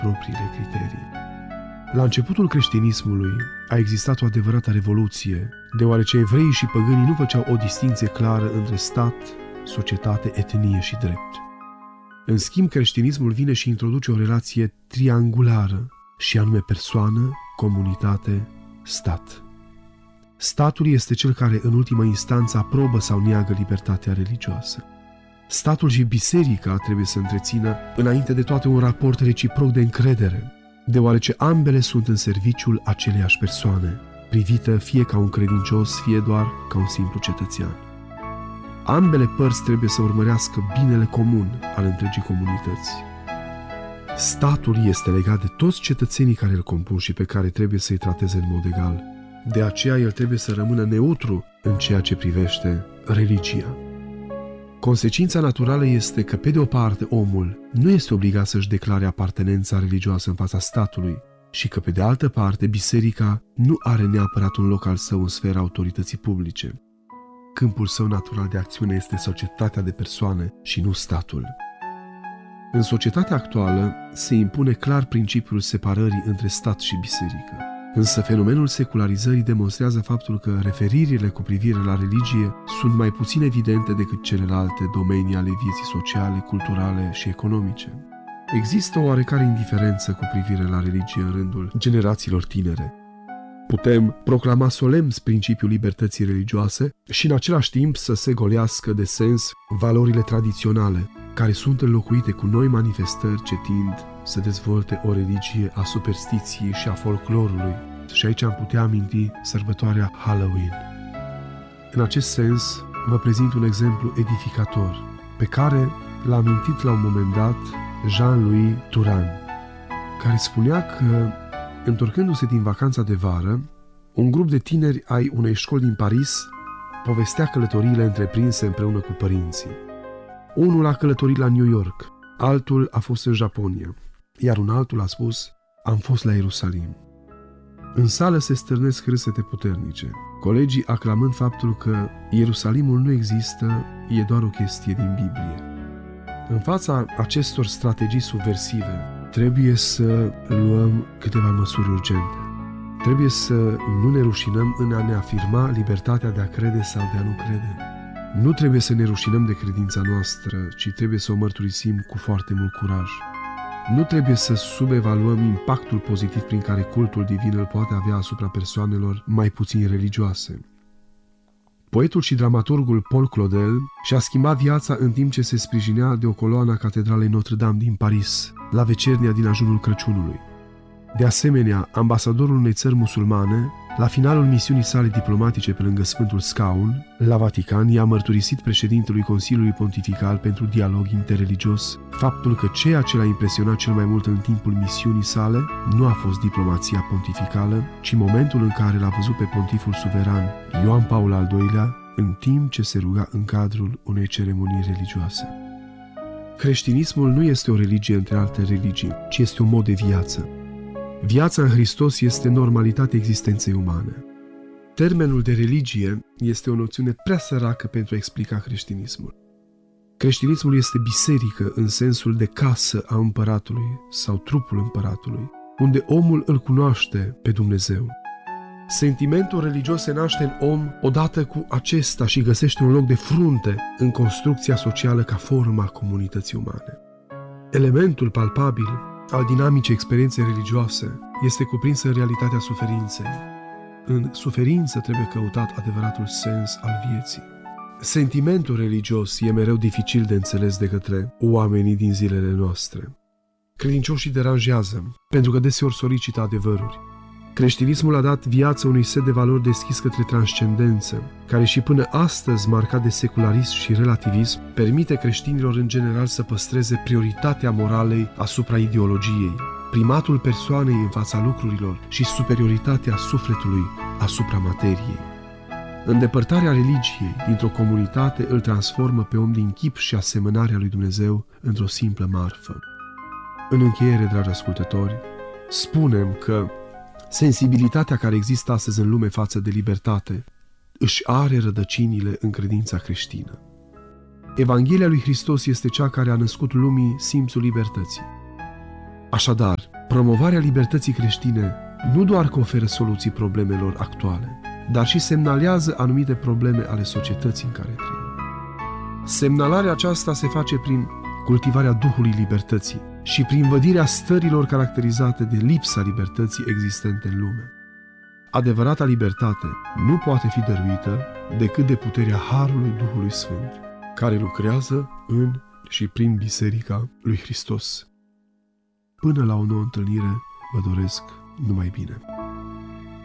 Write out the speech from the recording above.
propriile criterii. La începutul creștinismului a existat o adevărată revoluție, deoarece evreii și păgânii nu făceau o distinție clară între stat, societate, etnie și drept. În schimb, creștinismul vine și introduce o relație triangulară, și anume persoană, comunitate, stat. Statul este cel care, în ultima instanță, aprobă sau neagă libertatea religioasă. Statul și biserica trebuie să întrețină, înainte de toate, un raport reciproc de încredere, deoarece ambele sunt în serviciul aceleiași persoane, privită fie ca un credincios, fie doar ca un simplu cetățean. Ambele părți trebuie să urmărească binele comun al întregii comunități. Statul este legat de toți cetățenii care îl compun și pe care trebuie să-i trateze în mod egal. De aceea el trebuie să rămână neutru în ceea ce privește religia. Consecința naturală este că, pe de o parte, omul nu este obligat să-și declare apartenența religioasă în fața statului și că, pe de altă parte, biserica nu are neapărat un loc al său în sfera autorității publice. Câmpul său natural de acțiune este societatea de persoane și nu statul. În societatea actuală se impune clar principiul separării între stat și biserică. Însă fenomenul secularizării demonstrează faptul că referirile cu privire la religie sunt mai puțin evidente decât celelalte domenii ale vieții sociale, culturale și economice. Există o oarecare indiferență cu privire la religie în rândul generațiilor tinere. Putem proclama solemn principiul libertății religioase și în același timp să se golească de sens valorile tradiționale, care sunt înlocuite cu noi manifestări ce tind să dezvolte o religie a superstiției și a folclorului. Și aici am putea aminti sărbătoarea Halloween. În acest sens, vă prezint un exemplu edificator, pe care l-a amintit la un moment dat Jean-Louis Turan, care spunea că, întorcându-se din vacanța de vară, un grup de tineri ai unei școli din Paris povestea călătoriile întreprinse împreună cu părinții. Unul a călătorit la New York, altul a fost în Japonia, iar un altul a spus: am fost la Ierusalim. În sală se stârnesc râsete puternice, colegii aclamând faptul că Ierusalimul nu există, e doar o chestie din Biblie. În fața acestor strategii subversive, trebuie să luăm câteva măsuri urgente. Trebuie să nu ne rușinăm în a ne afirma libertatea de a crede sau de a nu crede. Nu trebuie să ne rușinăm de credința noastră, ci trebuie să o mărturisim cu foarte mult curaj. Nu trebuie să subevaluăm impactul pozitiv prin care cultul divin îl poate avea asupra persoanelor mai puțin religioase. Poetul și dramaturgul Paul Claudel și-a schimbat viața în timp ce se sprijinea de o coloană a Catedralei Notre-Dame din Paris, la vecernia din ajunul Crăciunului. De asemenea, ambasadorul unei țări musulmane, la finalul misiunii sale diplomatice pe lângă Sfântul Scaun, la Vatican, i-a mărturisit președintelui Consiliului Pontifical pentru Dialog Interreligios faptul că ceea ce l-a impresionat cel mai mult în timpul misiunii sale nu a fost diplomația pontificală, ci momentul în care l-a văzut pe pontiful suveran Ioan Paul al II-lea în timp ce se ruga în cadrul unei ceremonii religioase. Creștinismul nu este o religie între alte religii, ci este un mod de viață. Viața în Hristos este normalitatea existenței umane. Termenul de religie este o noțiune prea săracă pentru a explica creștinismul. Creștinismul este biserică în sensul de casă a împăratului sau trupul împăratului, unde omul îl cunoaște pe Dumnezeu. Sentimentul religios se naște în om odată cu acesta și găsește un loc de frunte în construcția socială ca formă a comunității umane. Elementul palpabil al dinamicii experienței religioase este cuprins în realitatea suferinței. În suferință trebuie căutat adevăratul sens al vieții. Sentimentul religios e mereu dificil de înțeles de către oamenii din zilele noastre. Credincioșii deranjează, pentru că deseori solicită adevăruri. Creștinismul a dat viață unui set de valori deschis către transcendență, care și până astăzi, marcat de secularism și relativism, permite creștinilor în general să păstreze prioritatea moralei asupra ideologiei, primatul persoanei în fața lucrurilor și superioritatea sufletului asupra materiei. Îndepărtarea religiei dintr-o comunitate îl transformă pe om din chip și asemănarea lui Dumnezeu într-o simplă marfă. În încheiere, dragi ascultători, spunem că sensibilitatea care există astăzi în lume față de libertate își are rădăcinile în credința creștină. Evanghelia lui Hristos este cea care a născut lumii simțul libertății. Așadar, Promovarea libertății creștine nu doar că oferă soluții problemelor actuale, dar și semnalează anumite probleme ale societății în care trăim. Semnalarea aceasta se face prin cultivarea Duhului libertății și prin vădirea stărilor caracterizate de lipsa libertății existente în lume. Adevărata libertate nu poate fi dăruită decât de puterea Harului Duhului Sfânt, care lucrează în și prin Biserica lui Hristos. Până la o nouă întâlnire, vă doresc numai bine.